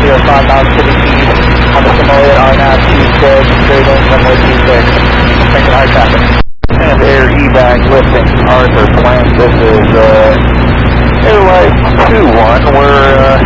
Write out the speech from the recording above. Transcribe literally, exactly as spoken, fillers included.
radio five miles to the east on the simulated R N A V Tuesday, straight in runway two six. Making high traffic. And air evac lifting Arthur Blank. This is uh, Airlight two one. We're uh,